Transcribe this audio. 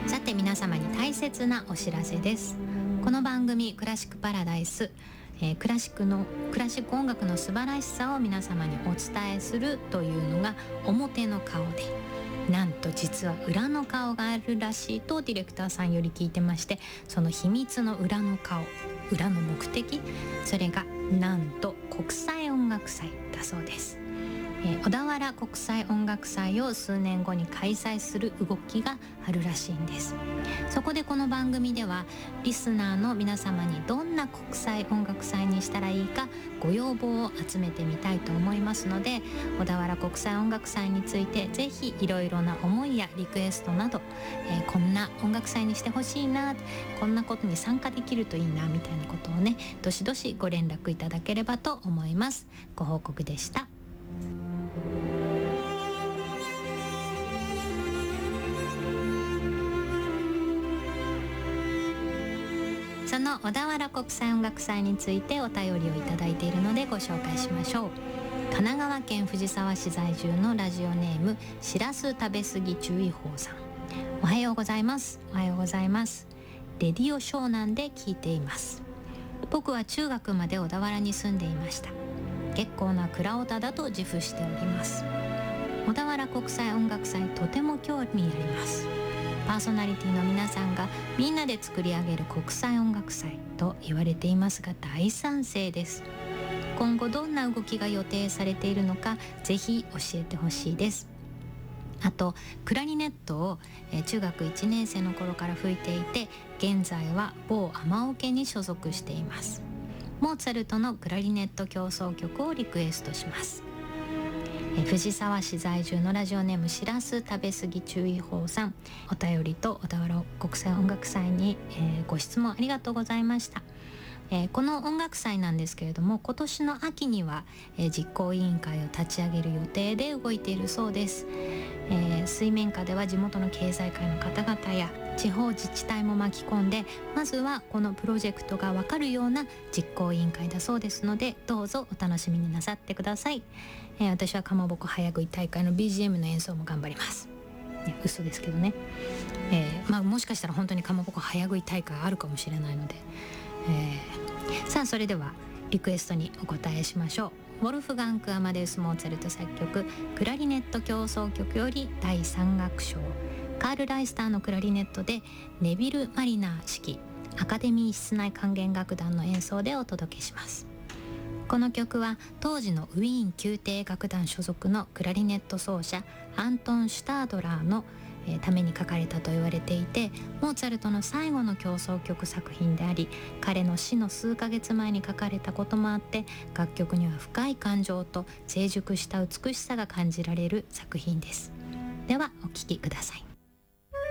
さて皆様に大切なお知らせです。この番組クラシックパラダイス、クラシック音楽の素晴らしさを皆様にお伝えするというのが表の顔で、なんと実は裏の顔があるらしいとディレクターさんより聞いてまして、その秘密の裏の顔、裏の目的、それがなんと国際音楽祭だそうです。小田原国際音楽祭を数年後に開催する動きがあるらしいんです。そこでこの番組ではリスナーの皆様にどんな国際音楽祭にしたらいいかご要望を集めてみたいと思いますので、小田原国際音楽祭についてぜひいろいろな思いやリクエストなど、こんな音楽祭にしてほしいな、こんなことに参加できるといいなみたいなことをね、どしどしご連絡いただければと思います。ご報告でした。その小田原国際音楽祭についてお便りをいただいているのでご紹介しましょう。神奈川県藤沢市在住のラジオネームしらす食べ過ぎ注意報さん、おはようございます。おはようございます。レディオ湘南で聞いています。僕は中学まで小田原に住んでいました。結構な蔵オタだと自負しております。小田原国際音楽祭とても興味あります。パーソナリティの皆さんがみんなで作り上げる国際音楽祭と言われていますが大賛成です。今後どんな動きが予定されているのかぜひ教えてほしいです。あとクラリネットを中学1年生の頃から吹いていて、現在は某天桶に所属しています。モーツァルトのクラリネット協奏曲をリクエストします。藤沢市在住のラジオネームしらす食べ過ぎ注意報さん、お便りと小田原国際音楽祭に、ご質問ありがとうございました。この音楽祭なんですけれども、今年の秋には、実行委員会を立ち上げる予定で動いているそうです。水面下では地元の経済界の方々や地方自治体も巻き込んで、まずはこのプロジェクトが分かるような実行委員会だそうですので、どうぞお楽しみになさってください。私はかまぼこ早食い大会の BGM の演奏も頑張ります。嘘ですけどね。もしかしたら本当にかまぼこ早食い大会あるかもしれないので、さあそれではリクエストにお答えしましょう。ウォルフガンク・アマデウス・モーツァルト作曲クラリネット協奏曲より第3楽章、カール・ライスターのクラリネットでネビル・マリナー指揮アカデミー室内管弦楽団の演奏でお届けします。この曲は当時のウィーン宮廷楽団所属のクラリネット奏者アントン・シュタードラーのために書かれたと言われていて、モーツァルトの最後の協奏曲作品であり、彼の死の数ヶ月前に書かれたこともあって、楽曲には深い感情と成熟した美しさが感じられる作品です。ではお聴きください。